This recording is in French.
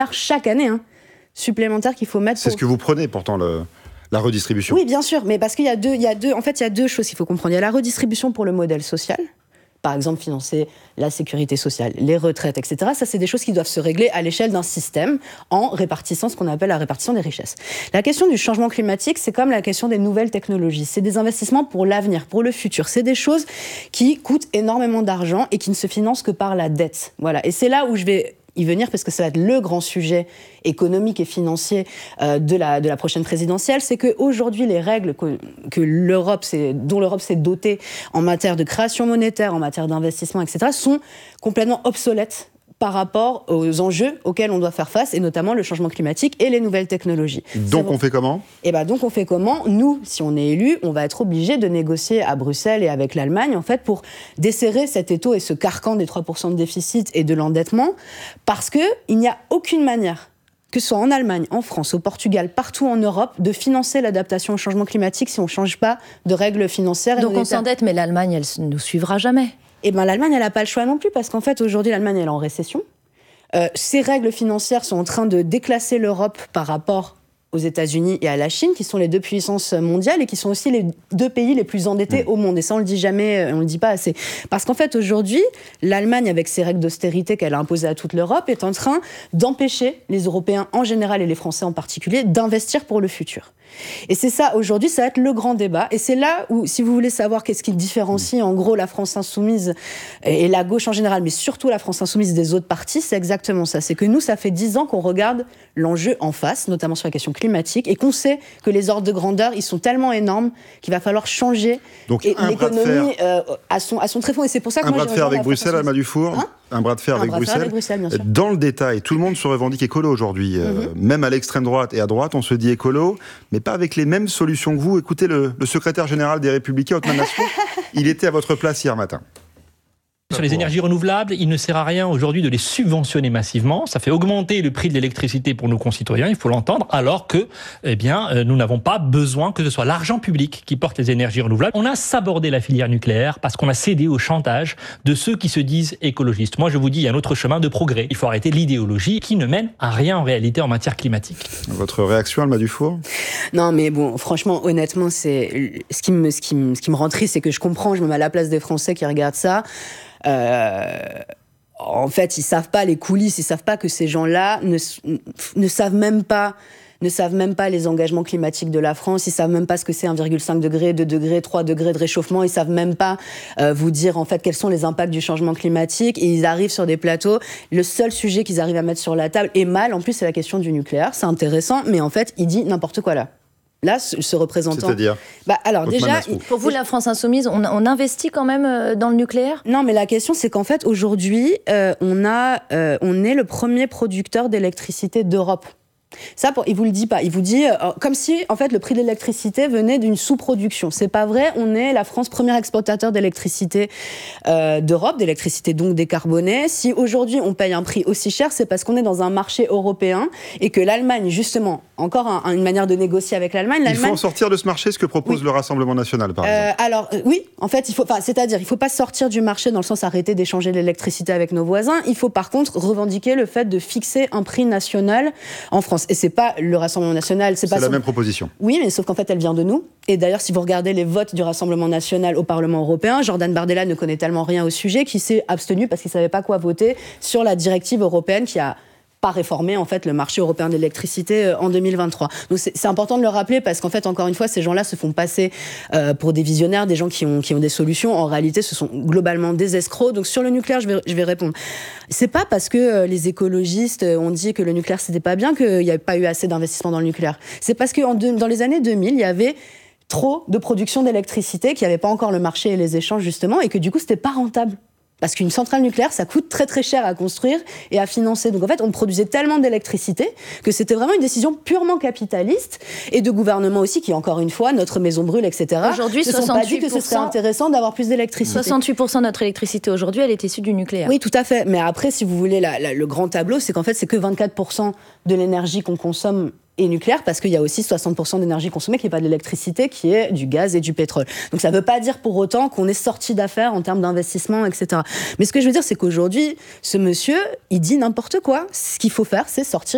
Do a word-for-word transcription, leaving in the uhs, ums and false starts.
chaque année, hein, supplémentaires qu'il faut mettre. C'est pour... ce que vous prenez pourtant, le, la redistribution. Oui, bien sûr, mais parce qu'il y a deux, il y a deux, en fait, il y a deux choses qu'il faut comprendre. Il y a la redistribution pour le modèle social. Par exemple, financer la sécurité sociale, les retraites, et cetera. Ça, c'est des choses qui doivent se régler à l'échelle d'un système en répartissant ce qu'on appelle la répartition des richesses. La question du changement climatique, c'est comme la question des nouvelles technologies. C'est des investissements pour l'avenir, pour le futur. C'est des choses qui coûtent énormément d'argent et qui ne se financent que par la dette. Voilà. Et c'est là où je vais y venir, parce que ça va être le grand sujet économique et financier euh, de, la, de la prochaine présidentielle, c'est qu'aujourd'hui, les règles que, que l'Europe, c'est, dont l'Europe s'est dotée en matière de création monétaire, en matière d'investissement, et cetera, sont complètement obsolètes par rapport aux enjeux auxquels on doit faire face, et notamment le changement climatique et les nouvelles technologies. Donc on fait comment ? Eh ben donc on fait comment ? Nous, si on est élu, on va être obligé de négocier à Bruxelles et avec l'Allemagne, en fait, pour desserrer cet étau et ce carcan des trois pour cent de déficit et de l'endettement, parce qu'il n'y a aucune manière, que ce soit en Allemagne, en France, au Portugal, partout en Europe, de financer l'adaptation au changement climatique si on ne change pas de règles financières. Donc on s'endette, mais l'Allemagne, elle ne nous suivra jamais. Eh bien, l'Allemagne, elle n'a pas le choix non plus, parce qu'en fait, aujourd'hui, l'Allemagne, elle est en récession. Euh, ces règles financières sont en train de déclasser l'Europe par rapport aux États-Unis et à la Chine, qui sont les deux puissances mondiales et qui sont aussi les deux pays les plus endettés mmh. au monde. Et ça, on le dit jamais, on le dit pas assez. Parce qu'en fait, aujourd'hui, l'Allemagne, avec ses règles d'austérité qu'elle a imposées à toute l'Europe, est en train d'empêcher les Européens en général et les Français en particulier d'investir pour le futur. Et c'est ça, aujourd'hui, ça va être le grand débat. Et c'est là où, si vous voulez savoir qu'est-ce qui différencie, en gros, la France insoumise et la gauche en général, mais surtout la France insoumise des autres partis, c'est exactement ça. C'est que nous, ça fait dix ans qu'on regarde l'enjeu en face, notamment sur la question climatique, et qu'on sait que les ordres de grandeur, ils sont tellement énormes qu'il va falloir changer Donc, et un l'économie euh, à, son, à son tréfonds. Et c'est pour ça que un moi, bras de fer avec Bruxelles, Alma Dufour. Hein Un bras de fer, un avec, bras de fer Bruxelles. avec Bruxelles. Bien sûr. Dans le détail, tout le monde se revendique écolo aujourd'hui. Mm-hmm. Euh, même à l'extrême droite et à droite, on se dit écolo, mais pas avec les mêmes solutions que vous. Écoutez le, le secrétaire général des Républicains, Othman Nasrou, il était à votre place hier matin. Sur les énergies renouvelables, il ne sert à rien aujourd'hui de les subventionner massivement. Ça fait augmenter le prix de l'électricité pour nos concitoyens, il faut l'entendre, alors que, eh bien, euh, nous n'avons pas besoin que ce soit l'argent public qui porte les énergies renouvelables. On a sabordé la filière nucléaire parce qu'on a cédé au chantage de ceux qui se disent écologistes. Moi, je vous dis, il y a un autre chemin de progrès. Il faut arrêter l'idéologie qui ne mène à rien en réalité en matière climatique. Votre réaction, Alma Dufour ? Non, mais bon, franchement, honnêtement, c'est ce qui me, ce qui me, ce qui me rend triste, c'est que je comprends, je me mets à la place des Français qui regardent ça. Euh, en fait, ils savent pas les coulisses, ils savent pas que ces gens-là ne, ne savent même pas, ne savent même pas les engagements climatiques de la France, ils savent même pas ce que c'est un virgule cinq degré, deux degrés, trois degrés de réchauffement, ils savent même pas euh, vous dire en fait quels sont les impacts du changement climatique, et ils arrivent sur des plateaux, le seul sujet qu'ils arrivent à mettre sur la table, et mal, en plus c'est la question du nucléaire, c'est intéressant, mais en fait, il dit n'importe quoi là. Là, ce représentant... C'est-à-dire bah, alors déjà, pour vous, la France insoumise, on, on investit quand même dans le nucléaire ? Non, mais la question, c'est qu'en fait, aujourd'hui, euh, on, a, euh, on est le premier producteur d'électricité d'Europe. Ça, pour, il vous le dit pas. Il vous dit euh, comme si, en fait, le prix de l'électricité venait d'une sous-production. C'est pas vrai. On est la France premier exportateur d'électricité euh, d'Europe, d'électricité donc décarbonée. Si aujourd'hui on paye un prix aussi cher, c'est parce qu'on est dans un marché européen et que l'Allemagne, justement, encore un, un, une manière de négocier avec l'Allemagne. Il faut en sortir de ce marché, ce que propose oui. le Rassemblement national, par exemple. Euh, alors euh, oui, en fait, il faut, c'est-à-dire, il faut pas sortir du marché dans le sens arrêter d'échanger l'électricité avec nos voisins. Il faut par contre revendiquer le fait de fixer un prix national en France. Et c'est pas le Rassemblement national, c'est, c'est pas la son... même proposition. Oui, mais sauf qu'en fait, elle vient de nous. Et d'ailleurs, si vous regardez les votes du Rassemblement national au Parlement européen, Jordan Bardella ne connaît tellement rien au sujet qu'il s'est abstenu parce qu'il savait pas quoi voter sur la directive européenne qui a pas réformer en fait le marché européen de l'électricité en deux mille vingt-trois. Donc c'est, c'est important de le rappeler parce qu'en fait encore une fois ces gens-là se font passer euh, pour des visionnaires, des gens qui ont qui ont des solutions. En réalité, ce sont globalement des escrocs. Donc sur le nucléaire, je vais je vais répondre. C'est pas parce que euh, les écologistes ont dit que le nucléaire c'était pas bien qu'il n'y a pas eu assez d'investissement dans le nucléaire. C'est parce que en deux, dans les années deux mille, il y avait trop de production d'électricité, qu'il n'y avait pas encore le marché et les échanges justement, et que du coup c'était pas rentable. Parce qu'une centrale nucléaire, ça coûte très très cher à construire et à financer. Donc en fait, on produisait tellement d'électricité que c'était vraiment une décision purement capitaliste et de gouvernement aussi, qui encore une fois, notre maison brûle, et cetera. Aujourd'hui, se sont pas dit que ce serait intéressant d'avoir plus d'électricité. soixante-huit pour cent de notre électricité aujourd'hui, elle est issue du nucléaire. Oui, tout à fait. Mais après, si vous voulez, la, la, le grand tableau, c'est qu'en fait, c'est que vingt-quatre pour cent de l'énergie qu'on consomme et nucléaire, parce qu'il y a aussi soixante pour cent d'énergie consommée qui n'est pas de l'électricité, qui est du gaz et du pétrole. Donc ça ne veut pas dire pour autant qu'on est sorti d'affaires en termes d'investissement, et cetera. Mais ce que je veux dire, c'est qu'aujourd'hui, ce monsieur, il dit n'importe quoi. Ce qu'il faut faire, c'est sortir